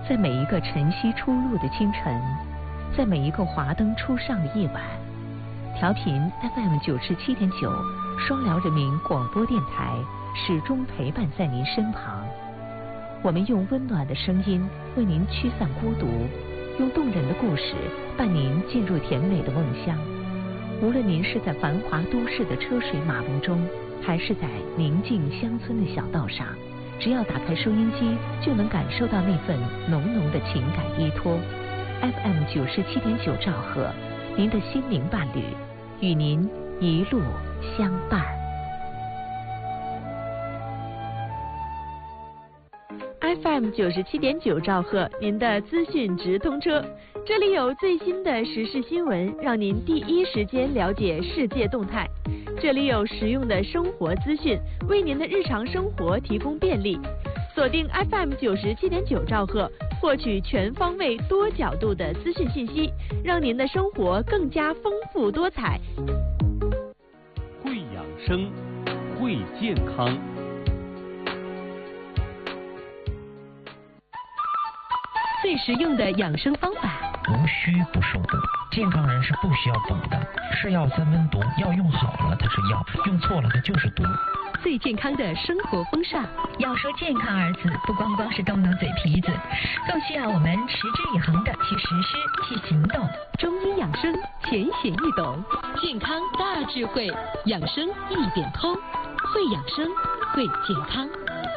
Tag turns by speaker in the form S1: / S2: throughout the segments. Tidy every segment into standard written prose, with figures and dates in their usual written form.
S1: 在每一个晨曦初露的清晨，在每一个华灯初上的夜晚，调频 FM 97.9双辽人民广播电台始终陪伴在您身旁。我们用温暖的声音为您驱散孤独，用动人的故事伴您进入甜美的梦乡。无论您是在繁华都市的车水马龙中，还是在宁静乡村的小道上，只要打开收音机，就能感受到那份浓浓的情感依托。FM 97.9兆赫，您的心灵伴侣，与您一路相伴。
S2: FM 97.9兆赫，您的资讯直通车，这里有最新的时事新闻，让您第一时间了解世界动态。这里有实用的生活资讯，为您的日常生活提供便利。锁定 FM 97.9兆赫，获取全方位、多角度的资讯信息，让您的生活更加丰富多彩。
S3: 会养生，会健康。
S1: 最实用的养生方法，
S4: 无需不受补。健康人是不需要补的，是药三分毒，药用好了它是药，用错了它就是毒。
S1: 最健康的生活风尚，
S5: 要说健康二字，不光光是动动嘴皮子，更需要我们持之以恒的去实施、去行动。
S1: 中医养生浅显易懂，健康大智慧，养生一点通，会养生，会健康。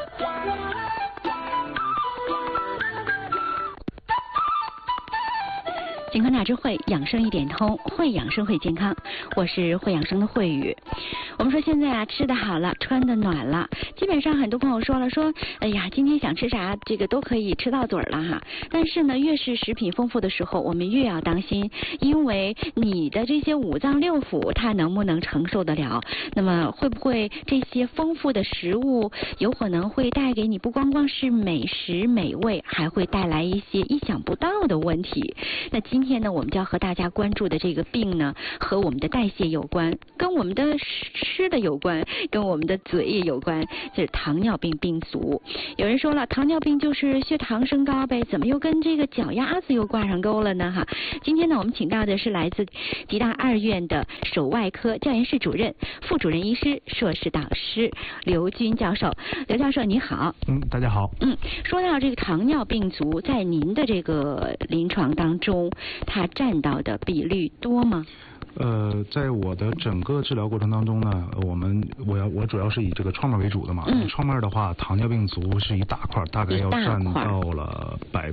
S6: 健康大智慧，养生一点通，会养生会健康。我是会养生的慧宇。我们说现在啊，吃的好了，穿的暖了，基本上很多朋友说了，说哎呀，今天想吃啥，这个都可以吃到嘴了哈。但是呢，越是食品丰富的时候，我们越要当心，因为你的这些五脏六腑它能不能承受得了？那么会不会这些丰富的食物有可能会带给你不光光是美食美味，还会带来一些意想不到的问题？那今天呢，我们就要和大家关注的这个病呢，和我们的代谢有关，跟我们的吃的有关，跟我们的嘴也有关，就是糖尿病病足。有人说了，糖尿病就是血糖升高呗，怎么又跟这个脚丫子又挂上钩了呢？哈，今天呢，我们请到的是来自吉大二院的手外科教研室主任、副主任医师、硕士导师刘军教授。刘教授你好。
S7: 大家好。
S6: 说到这个糖尿病足，在您的这个临床当中，它占到的比率多吗？
S7: 在我的整个治疗过程当中呢，我主要是以这个创面为主的嘛。创面的话，糖尿病足是一大块，大概要占到了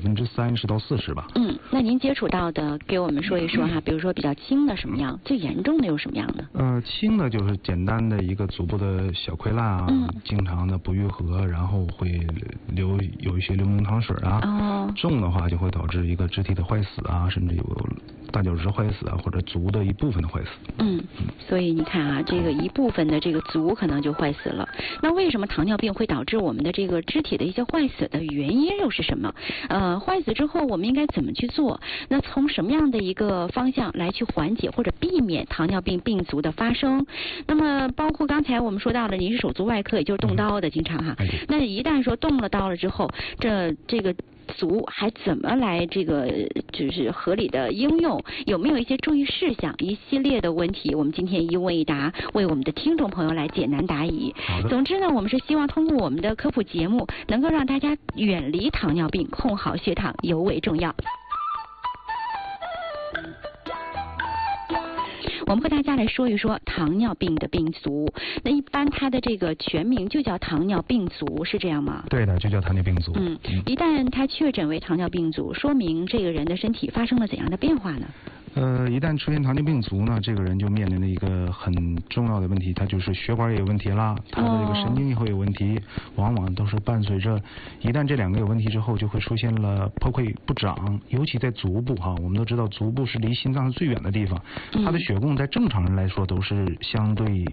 S7: 30%到40%吧。
S6: 那您接触到的，给我们说一说哈，比如说比较轻的什么样，最严重的有什么样的？
S7: 轻的就是简单的一个足部的小溃烂啊，经常的不愈合，然后会有一些流脓淌水啊。重的话就会导致一个肢体的坏死啊，甚至有大脚趾坏死啊，或者足的一部分的坏死。
S6: 所以你看啊，这个一部分的这个足可能就坏死了。那为什么糖尿病会导致我们的这个肢体的一些坏死的原因又是什么？坏死之后我们应该怎么去做？那从什么样的一个方向来去缓解或者避免糖尿病病足的发生？那么包括刚才我们说到了，您是手足外科，也就是动刀的，经常哈。那一旦说动了刀了之后，这个足还怎么来这个就是合理的应用？有没有一些注意事项？一系列的问题，我们今天一问一答，为我们的听众朋友来解难答疑。总之呢，我们是希望通过我们的科普节目，能够让大家远离糖尿病，控好血糖尤为重要。我们和大家来说一说糖尿病的病足。那一般它的这个全名就叫糖尿病足，是这样吗？
S7: 对的，就叫糖尿病足。
S6: 一旦他确诊为糖尿病足，说明这个人的身体发生了怎样的变化呢？
S7: 一旦出现糖尿病足呢，这个人就面临了一个很重要的问题，他就是血管也有问题啦，他的这个神经也会有问题，往往都是伴随着，一旦这两个有问题之后，就会出现了破溃不长，尤其在足部哈，我们都知道足部是离心脏最远的地方，它的血供在正常人来说都是相对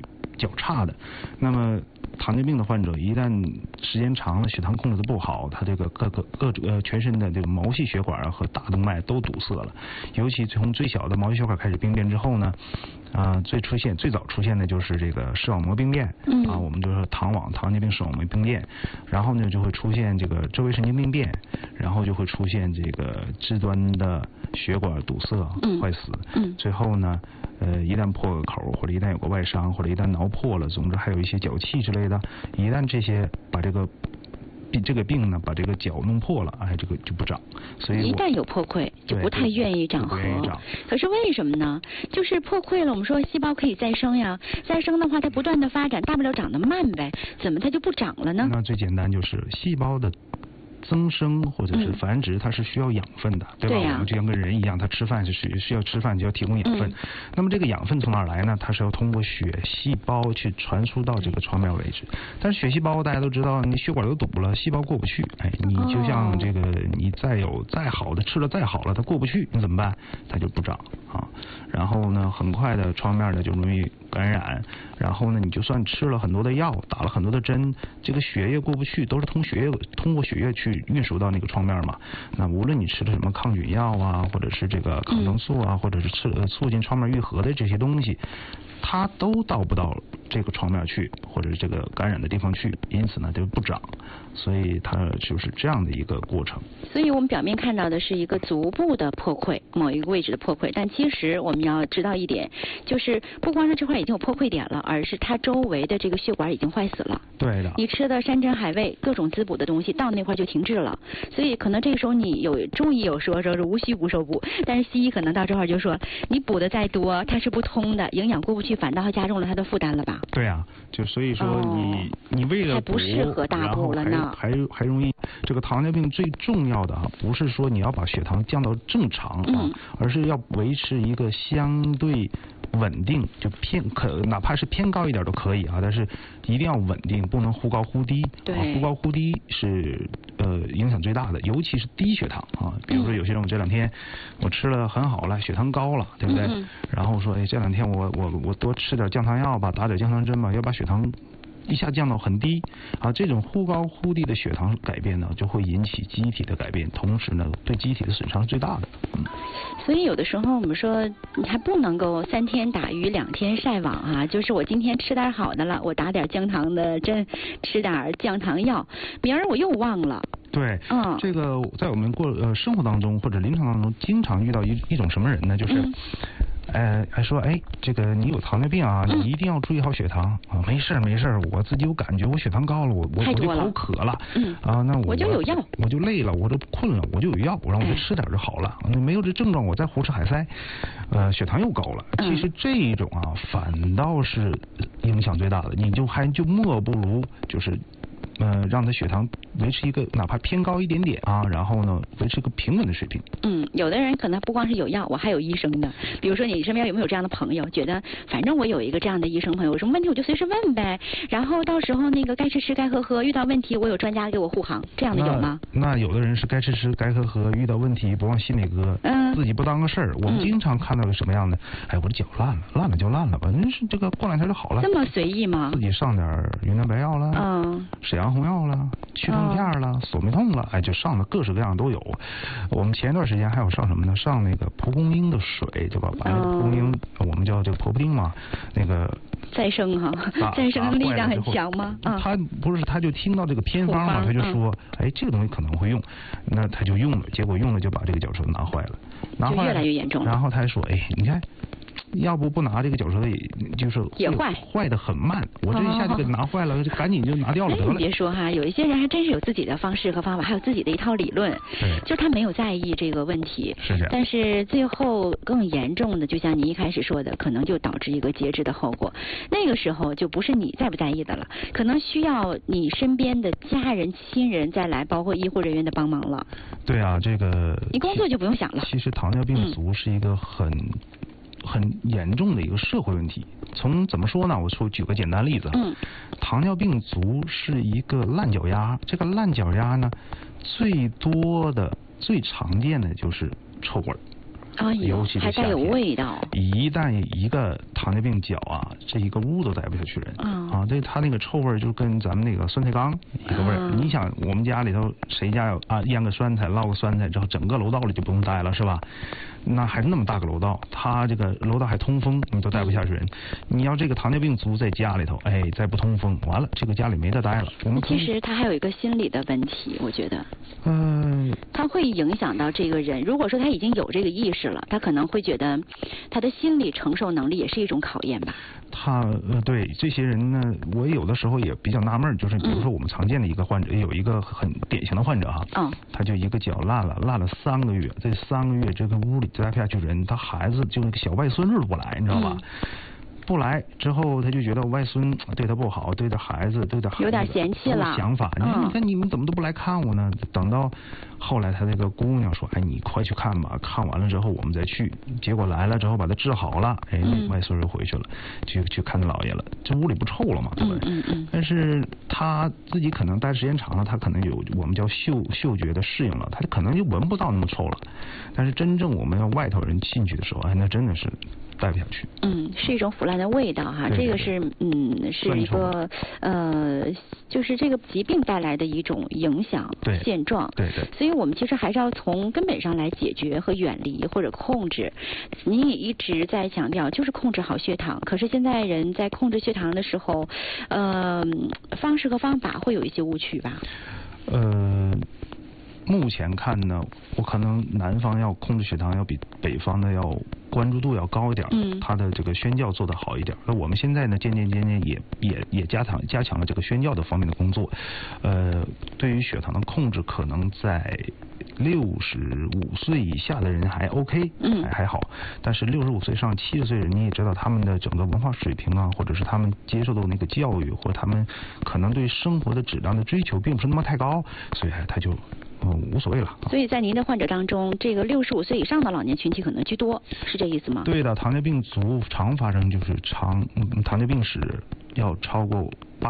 S7: 较差的。那么糖尿病的患者一旦时间长了，血糖控制的不好，他这个全身的这个毛细血管和大动脉都堵塞了。尤其从最小的毛细血管开始病变之后呢，最早出现的就是这个视网膜病变，我们就说糖尿病视网膜病变，然后呢就会出现这个周围神经病变，然后就会出现这个肢端的血管堵塞坏死，最后呢一旦破个口，或者一旦有个外伤，或者一旦挠破了，总之还有一些脚气之类的，一旦这些把这个病呢，把这个脚弄破了，这个就不长。所以
S6: 一旦有破溃，就不太愿意长合。可是为什么呢？就是破溃了，我们说细胞可以再生呀，再生的话它不断的发展，大不了长得慢呗，怎么它就不长了呢？
S7: 那最简单就是细胞的增生或者是繁殖，它是需要养分的，对吧？我们就像跟人一样，它吃饭是需要吃饭，就要提供养分。那么这个养分从哪儿来呢？它是要通过血细胞去传输到这个创面位置。但是血细胞大家都知道，你血管都堵了，细胞过不去。你就像这个，你再好的吃了再好了，它过不去，你怎么办？它就不长啊。然后呢，很快的创面呢就容易感染。然后呢，你就算吃了很多的药，打了很多的针，这个血液过不去，都是通过血液去运输到那个创面嘛。那无论你吃了什么抗菌药啊，或者是这个抗生素啊，或者是促进创面愈合的这些东西，它都到不到这个创面去，或者是这个感染的地方去，因此呢就不长。所以它就是这样的一个过程。
S6: 所以我们表面看到的是一个足部的破溃，某一个位置的破溃，但其实我们要知道一点，就是不光是这块已经有破溃点了，而是它周围的这个血管已经坏死了。
S7: 对的。你
S6: 吃的山珍海味各种滋补的东西到那块就停滞了，所以可能这个时候你中医有说是无虚不受补，但是西医可能到这块就说你补的再多它是不通的，营养过不去，反倒还加重了它的负担了吧？
S7: 对啊，就所以说你为了补，
S6: 还不适合大补了呢，
S7: 还容易这个糖尿病最重要的不是说你要把血糖降到正常而是要维持一个相对稳定，就哪怕是偏高一点都可以但是一定要稳定，不能忽高忽低。忽高忽低是影响最大的，尤其是低血糖比如说有些人我这2天我吃了很好了，血糖高了，对不对？然后说这2天我多吃点降糖药吧，打点降糖针吧，要把血糖一下降到很低这种忽高忽低的血糖改变呢，就会引起机体的改变，同时呢对机体的损伤是最大的。
S6: 所以有的时候我们说你还不能够3天打鱼2天晒网就是我今天吃点好的了，我打点降糖的针，吃点降糖药，明儿我又忘了。
S7: 对，这个在我们生活当中或者临床当中经常遇到一种什么人呢？就是还说这个你有糖尿病你一定要注意好血糖没事我自己有感觉我血糖高了，我就口渴了那我就有药，我就累了，我就困了，我就有药，然后我就吃点就好了。没有这症状，我再胡吃海塞，血糖又高了。其实这一种反倒是影响最大的，你就莫不如就是让它血糖维持一个哪怕偏高一点点然后呢维持一个平稳的水平。
S6: 有的人可能不光是有药，我还有医生的。比如说你身边有没有这样的朋友，觉得反正我有一个这样的医生朋友，有什么问题我就随时问呗，然后到时候那个该吃吃该喝喝，遇到问题我有专家给我护航，这样的有吗？
S7: 那有的人是该吃吃该喝喝，遇到问题不往心里搁，自己不当个事儿。我们经常看到个什么样的，我的脚烂了就烂了吧，是这个过2天就好了。
S6: 这么随意吗？
S7: 自己上点云南白药了，沈阳红药了，去痛片了，索美痛了，就上了各式各样都有。我们前一段时间还有上什么呢？上那个蒲公英的水，对吧？把那个蒲公英我们叫这个婆婆丁嘛，那个
S6: 再生再生力量很强吗？
S7: 他不是，他就听到这个偏方嘛，他就说这个东西可能会用，那他就用了，结果用了就把这个脚舌拿坏了，
S6: 就越来越严重。
S7: 然后他还说你看要不拿这个脚舌头就是
S6: 也
S7: 坏的很慢，我这一下就给拿坏了，就赶紧就拿掉了得了。
S6: 你别说有一些人还真是有自己的方式和方法，还有自己的一套理论，就他没有在意这个问题，
S7: 是这样。
S6: 但是最后更严重的，就像你一开始说的，可能就导致一个截肢的后果。那个时候就不是你在不在意的了，可能需要你身边的家人亲人再来，包括医护人员的帮忙了。
S7: 对这个
S6: 你工作就不用想了。
S7: 其实糖尿病足是一个很严重的一个社会问题。从怎么说呢？我举个简单例子。糖尿病足是一个烂脚丫，这个烂脚丫呢，最常见的就是臭味。尤其是夏天，
S6: 还带有味道。
S7: 一旦一个糖尿病脚啊，这一个屋都待不下去人。啊，这他那个臭味就跟咱们那个酸菜缸一个味儿。你想我们家里头谁家有腌个酸菜烙个酸菜之后，整个楼道里就不用待了是吧？那还是那么大个楼道，他这个楼道还通风，你都待不下去人。你要这个糖尿病足在家里头，哎，再不通风，完了这个家里没得待了。我们
S6: 其实他还有一个心理的问题，我觉得。他会影响到这个人。如果说他已经有这个意识了，他可能会觉得他的心理承受能力也是一种考验吧。
S7: 他对这些人呢，我有的时候也比较纳闷，就是比如说我们常见的一个患者，有一个很典型的患者哈，他就一个脚烂了3个月，这3个月这个屋里待不下去人，他孩子就那个小外孙女不来，你知道吧？不来之后，他就觉得外孙对他不好，对他孩子
S6: 有点嫌弃了。
S7: 想法，你看你们怎么都不来看我呢？等到后来，他这个姑娘说：“哎，你快去看吧，看完了之后我们再去。”结果来了之后把他治好了，哎，外孙又回去了，去看他姥爷了。这屋里不臭了嘛，对不对？但是他自己可能待时间长了，他可能有我们叫嗅觉的适应了，他可能就闻不到那么臭了。但是真正我们要外头人进去的时候，哎，那真的是待不下去。
S6: 是一种腐烂的味道哈，这个是是一个就是这个疾病带来的一种影响现状。对。所以我们其实还是要从根本上来解决和远离或者控制。您也一直在强调，就是控制好血糖。可是现在人在控制血糖的时候，方式和方法会有一些误区吧？
S7: 目前看呢，我可能南方要控制血糖要比北方的要关注度要高一点，他的这个宣教做得好一点。那我们现在呢，渐渐也加强了这个宣教的方面的工作。对于血糖的控制，可能在65岁以下的人还 OK，还好。但是65岁上70岁人，你也知道他们的整个文化水平啊，或者是他们接受的那个教育，或者他们可能对生活的质量的追求并不是那么太高，所以他就无所谓了。
S6: 所以在您的患者当中，这个65岁以上的老年群体可能居多，是这意思吗？
S7: 对的，糖尿病足常发生就是糖尿病史要超过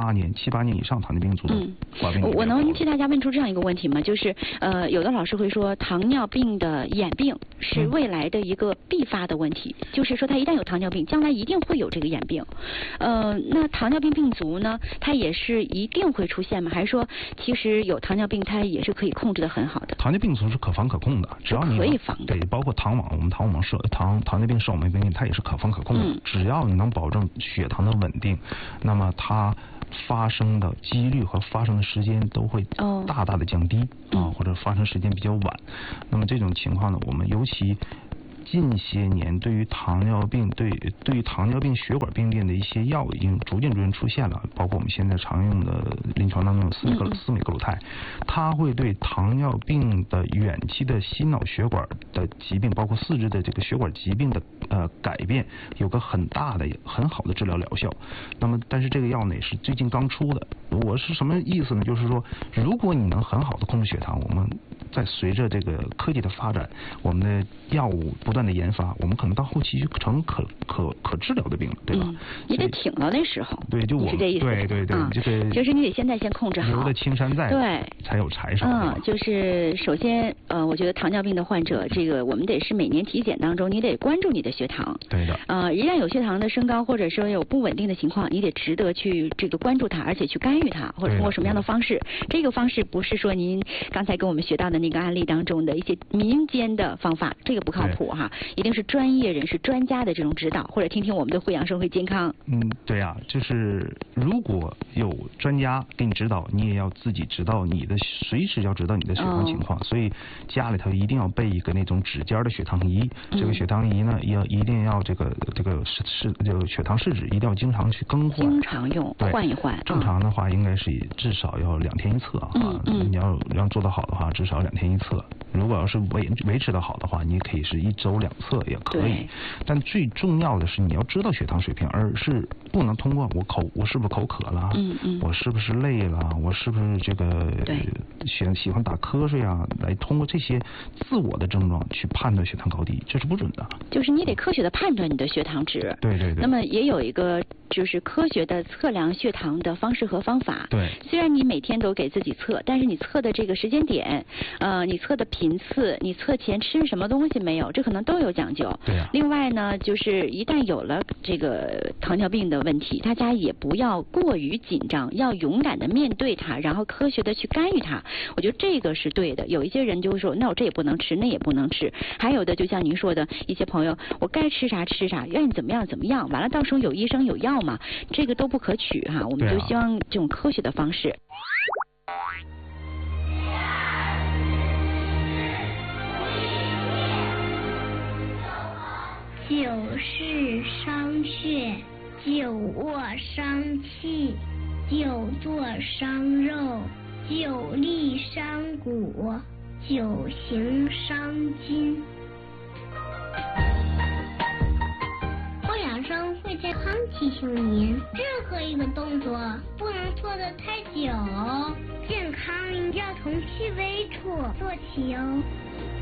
S7: 7、8年以上糖尿病足的患病。
S6: 我能替大家问出这样一个问题吗？就是有的老师会说，糖尿病的眼病是未来的一个必发的问题，就是说他一旦有糖尿病，将来一定会有这个眼病。那糖尿病病足呢，它也是一定会出现吗？还是说其实有糖尿病它也是可以控制得很好的？
S7: 糖尿病足是可防可控的，只要你
S6: 可以防的。
S7: 对，包括我们糖尿病视网膜病它也是可防可控的，只要你能保证血糖的稳定，那么它发生的几率和发生的时间都会大大的降低或者发生时间比较晚。那么这种情况呢，我们尤其近些年对于糖尿病对于糖尿病血管病变的一些药已经逐渐出现了，包括我们现在常用的临床当中的司美格鲁肽，它会对糖尿病的远期的心脑血管的疾病，包括四肢的这个血管疾病的改变有个很好的治疗疗效。那么但是这个药呢也是最近刚出的。我是什么意思呢？就是说如果你能很好的控制血糖，我们在随着这个科技的发展，我们的药物不断的研发，我们可能到后期就成可治疗的病了，对吧？
S6: 你得挺到那时候。
S7: 对，就我
S6: 是这意思。
S7: 对，这个
S6: 就是你得现在先控制好。
S7: 留得青山在，
S6: 对，
S7: 才有柴烧。
S6: 就是首先我觉得糖尿病的患者，这个我们得是每年体检当中，你得关注你的血糖。
S7: 对的。
S6: 一旦有血糖的升高，或者说有不稳定的情况，你得值得去这个关注它，而且去干预它，或者通过什么样的方式？这个方式不是说您刚才跟我们学到的那个案例当中的一些民间的方法，这个不靠谱哈，一定是专业人士、专家的这种指导，或者听听我们的惠阳生活健康。
S7: 对啊，就是如果有专家给你指导，你也要自己知道随时要知道你的血糖情况，所以家里头一定要备一个那种指尖的血糖仪。这个血糖仪呢，一定要这个血糖试纸一定要经常去更换，
S6: 经常用，换一换。
S7: 正常的话应该是至少要2天一测啊。你要做得好的话，至少2天一测。如果要是维持得好的话，你可以是1周2测也可以。但最重要的是你要知道血糖水平，而是不能通过我是不是口渴了，我是不是累了，我是不是这个喜欢打瞌睡啊，来通过这些自我的症状去判断血糖高低，这是不准的。
S6: 就是你得科学的判断你的血糖值。
S7: 对。
S6: 那么也有一个就是科学的测量血糖的方式和方法。
S7: 对。
S6: 虽然你每天都给自己测，但是你测的这个时间点，你测的频次，你测前吃什么东西没有，这可能都有讲究。
S7: 对啊。
S6: 另外呢，就是一旦有了这个糖尿病的问题，大家也不要过于紧张，要勇敢的面对它，然后科学的去干预它。我觉得这个是对的。有一些人就会说，那我这也不能吃，那也不能吃。还有的就像您说的，一些朋友，我该吃啥吃啥，愿意怎么样怎么样，完了到时候有医生有药嘛，这个都不可取哈。我们就希望这种科学的方式。
S8: 久视伤血，久卧伤气，久坐伤肉，久立伤骨，久行伤筋。会养生会健康提醒您，任何一个动作不能做得太久，健康要从细微处做起哦。